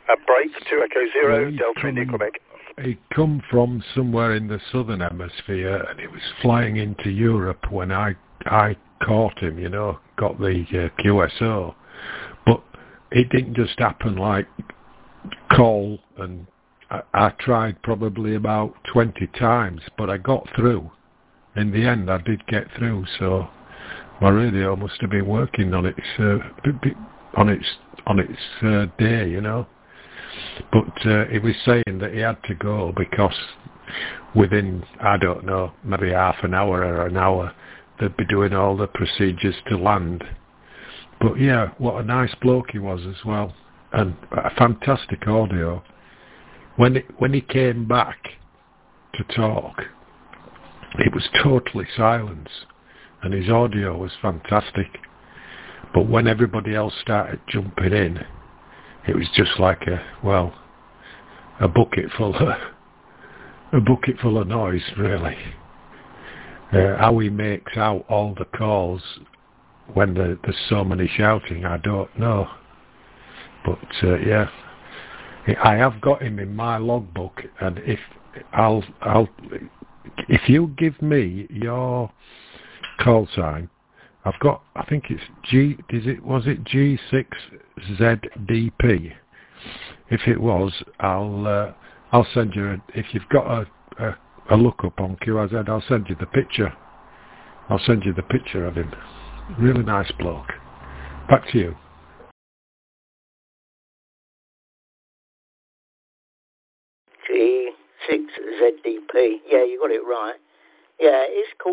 break to Echo Zero, Well, Delta India, Quebec. He'd come from somewhere in the southern hemisphere, and he was flying into Europe when I caught him, you know, got the QSO. But it didn't just happen like call, and I tried probably about 20 times, but I got through. In the end, I did get through, so my radio must have been working on its day, you know. But he was saying that he had to go because within, I don't know, maybe half an hour or an hour, they'd be doing all the procedures to land. But yeah, what a nice bloke he was as well, and a fantastic audio. When he came back to talk, it was totally silence, and his audio was fantastic. But when everybody else started jumping in, it was just like a bucket full of noise, really. How he makes out all the calls when there's so many shouting, I don't know. But yeah, I have got him in my logbook, and if you give me your call sign, I've got, I think it's was it G6ZDP? If it was, I'll send you, if you've got a lookup on QRZ, I'll send you the picture. I'll send you the picture of him. Really nice bloke. Back to you. G6ZDP. Yeah, you got it right. Yeah, it's called